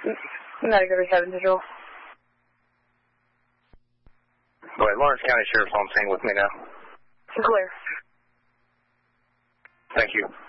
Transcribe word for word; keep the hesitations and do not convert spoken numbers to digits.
Medicator seven Digital. Go ahead, Lawrence County Sheriff's on scene with me now. Clear. Thank you.